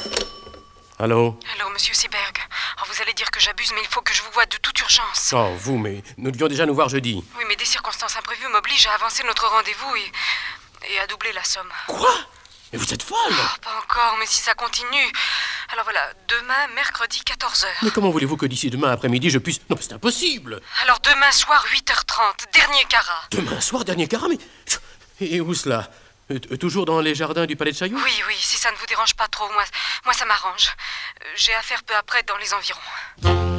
Allô ? Allô, monsieur Seberg. Oh, vous allez dire que j'abuse, mais il faut que je vous voie de toute urgence. Oh, vous, mais nous devions déjà nous voir jeudi. Oui, mais des circonstances imprévues m'obligent à avancer notre rendez-vous et à doubler la somme. Quoi ? Mais vous êtes folle! Oh, pas encore, mais si ça continue... Alors voilà, demain, mercredi, 14h. Mais comment voulez-vous que d'ici demain après-midi je puisse... Non, mais c'est impossible! Alors demain soir, 8h30, dernier carat. Demain soir, dernier carat, mais... Et où cela ? Toujours dans les jardins du Palais de Chaillot ? Oui, si ça ne vous dérange pas trop, moi ça m'arrange. J'ai affaire peu après dans les environs.